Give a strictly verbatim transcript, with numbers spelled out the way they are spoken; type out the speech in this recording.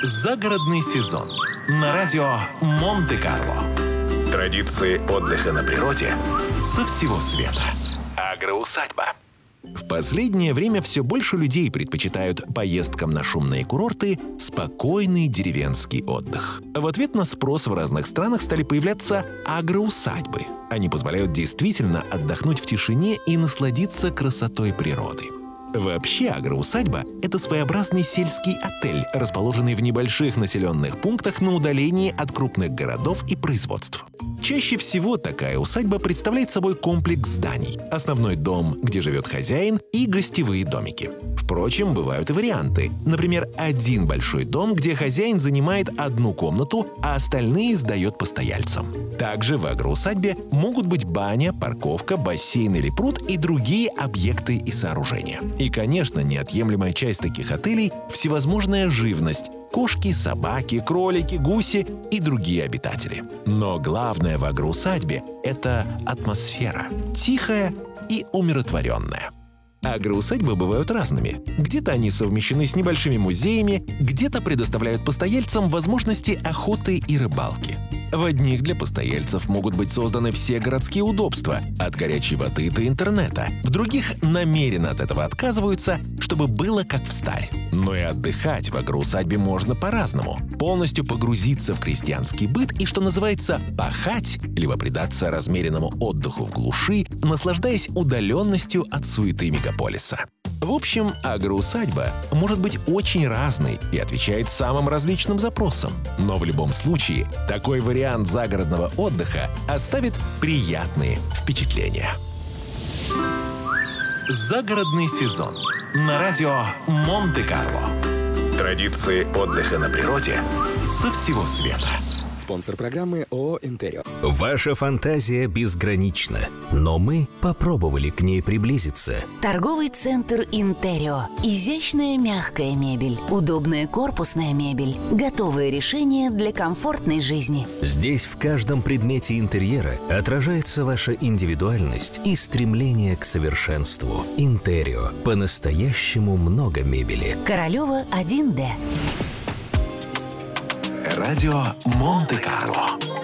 Загородный сезон на радио Монте-Карло. Традиции отдыха на природе со всего света. Агроусадьба. В последнее время все больше людей предпочитают поездкам на шумные курорты спокойный деревенский отдых. В ответ на спрос в разных странах стали появляться агроусадьбы. Они позволяют действительно отдохнуть в тишине и насладиться красотой природы. Вообще, агроусадьба – это своеобразный сельский отель, расположенный в небольших населенных пунктах на удалении от крупных городов и производств. Чаще всего такая усадьба представляет собой комплекс зданий, основной дом, где живет хозяин, и гостевые домики. Впрочем, бывают и варианты. Например, один большой дом, где хозяин занимает одну комнату, а остальные сдает постояльцам. Также в агроусадьбе могут быть баня, парковка, бассейн или пруд и другие объекты и сооружения. И, конечно, неотъемлемая часть таких отелей – всевозможная живность – кошки, собаки, кролики, гуси и другие обитатели. Но главное в агроусадьбе – это атмосфера, тихая и умиротворенная. Агроусадьбы бывают разными. Где-то они совмещены с небольшими музеями, где-то предоставляют постояльцам возможности охоты и рыбалки. В одних для постояльцев могут быть созданы все городские удобства, от горячей воды до интернета. В других намеренно от этого отказываются, чтобы было как в старе. Но и отдыхать в агроусадьбе можно по-разному. Полностью погрузиться в крестьянский быт и, что называется, пахать, либо предаться размеренному отдыху в глуши, наслаждаясь удаленностью от суеты мегаполиса. В общем, агроусадьба может быть очень разной и отвечает самым различным запросам. Но в любом случае, такой вариант загородного отдыха оставит приятные впечатления. Загородный сезон на радио Монте-Карло. Традиции отдыха на природе со всего света. Спонсор программы ООО «Интерио». Ваша фантазия безгранична, но мы попробовали к ней приблизиться. Торговый центр «Интерио». Изящная мягкая мебель, удобная корпусная мебель, готовые решения для комфортной жизни. Здесь в каждом предмете интерьера отражается ваша индивидуальность и стремление к совершенству. «Интерио». По-настоящему много мебели. Королева один Д. Радио Монте-Карло.